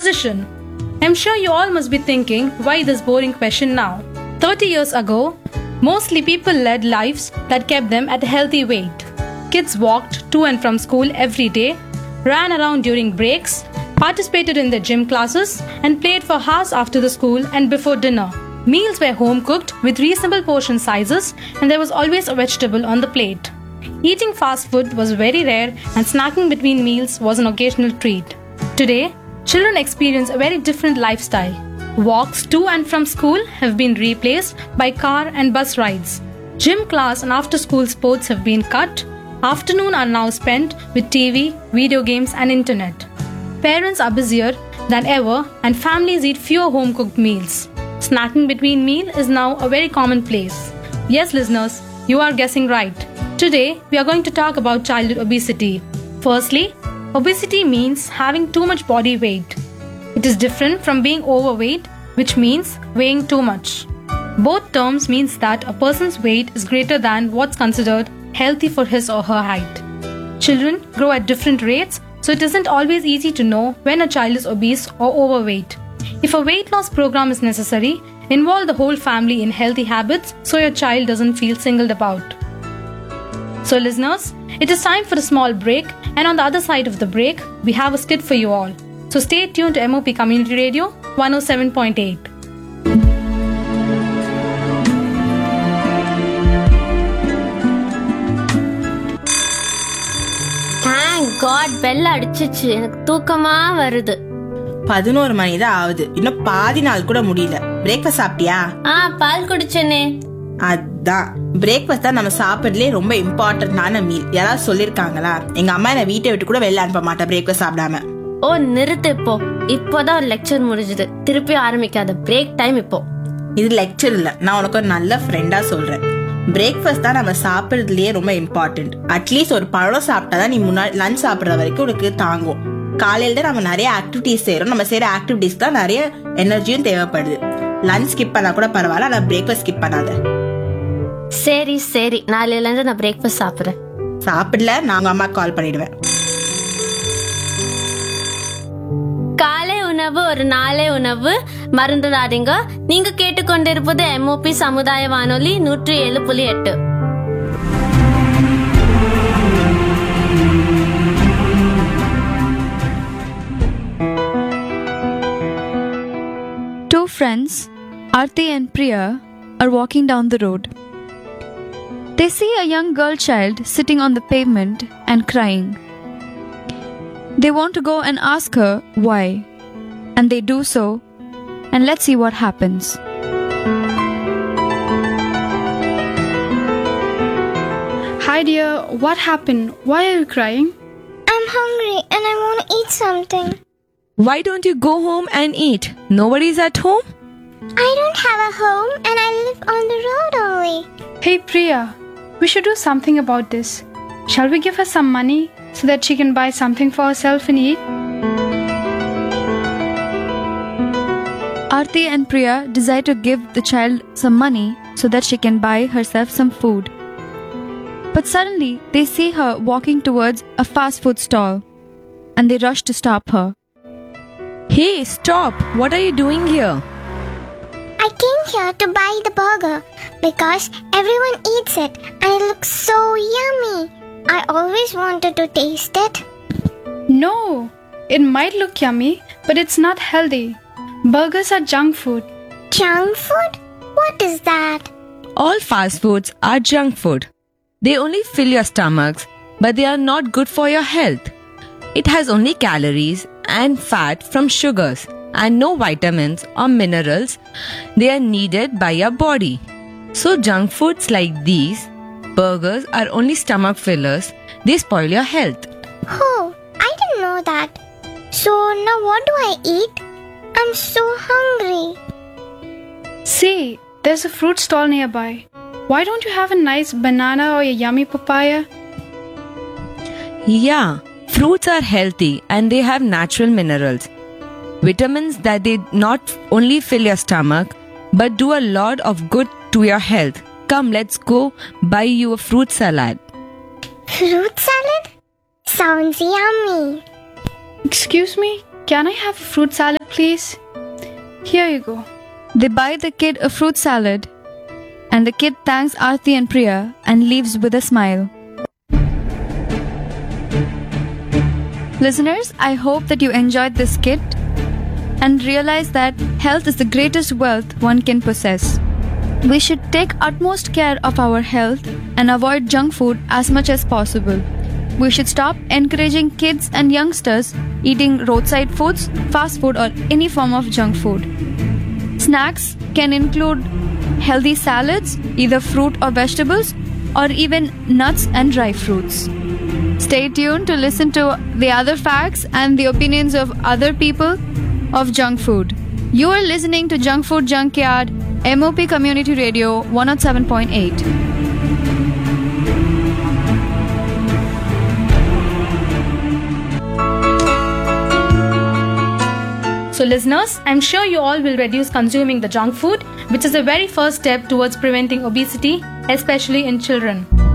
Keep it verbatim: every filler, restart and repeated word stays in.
position? I'm sure you all must be thinking, why this boring question now? thirty years ago, mostly people led lives that kept them at a healthy weight. Kids walked to and from school every day, ran around during breaks, participated in the gym classes, and played for hours after the school and before dinner. Meals were home cooked with reasonable portion sizes, and there was always a vegetable on the plate. Eating fast food was very rare, and snacking between meals was an occasional treat. Today, children experience a very different lifestyle. Walks to and from school have been replaced by car and bus rides. Gym class and after-school sports have been cut. Afternoon are now spent with T V, video games and internet. Parents are busier than ever and families eat fewer home-cooked meals. Snacking between meals is now a very commonplace. Yes, listeners, you are guessing right. Today, we are going to talk about childhood obesity. Firstly, obesity means having too much body weight. It is different from being overweight, which means weighing too much. Both terms means that a person's weight is greater than what's considered healthy for his or her height. Children grow at different rates, so it isn't always easy to know when a child is obese or overweight. If a weight loss program is necessary, involve the whole family in healthy habits so your child doesn't feel singled out. So listeners, it is time for a small break, and on the other side of the break, we have a skit for you all. So stay tuned to M O P Community Radio one oh seven point eight. Thank God, bell அடிச்சிச்சு. எனக்கு தூக்கமா வருது. பதினோரு மணி தான் ஆகுது. இன்னும் பாதி நாள் கூட முடியல. பிரேக்ஃபாஸ்ட் சாப்பிட்டியா? ஆ, பால் குடிச்சேனே. அதான், பிரேக்ஃபாஸ்ட் தான் நம்ம சாப்பிட்றதுலே ரொம்ப இம்பார்ட்டன்டான மீல். யாராவது சொல்லிருக்காங்களா? எங்க அம்மா என்ன வீட்டை விட்டு கூட வெளில அனுப்ப மாட்டேன் பிரேக்ஃபாஸ்ட் சாப்பிடாம. ஓ, நிறுத்து இப்போ. இப்போதான் ஒரு லெக்சர் முடிஞ்சது. திருப்பி ஆரம்பிக்காத. பிரேக் டைம் இப்போ. இது லெக்சர் இல்ல, நான் உனக்கு ஒரு நல்ல ஃப்ரெண்டா சொல்றேன். பிரேக்ஃபாஸ்ட் தான் நம்ம சாப்பிட்றதுலயே ரொம்ப இம்பார்ட்டன்ட். அட்லீஸ்ட் ஒரு பழம் சாப்பிட்டாதான் நீ முன்னாடி லஞ்ச் சாப்பிட்ற வரைக்கும் உனக்கு தாங்கும். காலையில நம்ம நிறைய ஆக்டிவிட்டிஸ் செய்யறோம். நம்ம செய்யற ஆக்டிவிட்டிஸ் தான் நிறைய எனர்ஜியும் தேவைப்படுது. லஞ்ச் ஸ்கிப் பண்ணா கூட பரவாயில்ல, ஆனா பிரேக்ஃபாஸ்ட் ஸ்கிப் பண்ணாத. சரி சரி, நாளையில இருந்து நான் பிரேக்ஃபாஸ்ட் சாப்பிடுறேன். சாப்பிடல, நான் உங்க அம்மா கால் பண்ணிடுவேன். காலை உணவு ஒரு நாளை உணவு, மறந்துடாதீங்க. நீங்க கேட்டுக்கொண்டிருப்பது எம்ஓபி சமுதாய வானொலி நூற்றி ஏழு புள்ளி எட்டு. Two friends, Aarti and Priya, are walking down the road. They see a young girl child sitting on the pavement and crying. They want to go and ask her why, and they do so, and let's see what happens. Hi dear, what happened? Why are you crying? I'm hungry and I want to eat something. Why don't you go home and eat? Nobody's at home? I don't have a home and I live on the road only. Hey Priya, we should do something about this. Shall we give her some money so that she can buy something for herself and eat? Aarti and Priya decide to give the child some money so that she can buy herself some food. But suddenly, they see her walking towards a fast food stall, and they rush to stop her. Hey, stop! What are you doing here? I came here to buy the burger because everyone eats it and it looks so yummy. I always wanted to taste it. No, it might look yummy, but it's not healthy. Burgers are junk food. Junk food? What is that? All fast foods are junk food. They only fill your stomachs, but they are not good for your health. It has only calories and fat from sugars and no vitamins or minerals they are needed by your body. So junk foods like these, burgers, are only stomach fillers. They spoil your health. Oh, I didn't know that. So now what do I eat? I'm so hungry. See, there's a fruit stall nearby. Why don't you have a nice banana or a yummy papaya? Yeah, fruits are healthy and they have natural minerals. Vitamins that they not only fill your stomach but do a lot of good to your health. Come, let's go buy you a fruit salad. Fruit salad? Sounds yummy. Excuse me, can I have a fruit salad, please? Here you go. They buy the kid a fruit salad, and the kid thanks Aarti and Priya and leaves with a smile. Listeners, I hope that you enjoyed this skit and realize that health is the greatest wealth one can possess. We should take utmost care of our health and avoid junk food as much as possible. We should stop encouraging kids and youngsters eating roadside foods, fast food, or any form of junk food. Snacks can include healthy salads, either fruit or vegetables, or even nuts and dry fruits. Stay tuned to listen to the other facts and the opinions of other people of junk food. You are listening to Junk Food Junkyard, M O P Community Radio one oh seven point eight. So listeners, I'm sure you all will reduce consuming the junk food, which is the very first step towards preventing obesity, especially in children.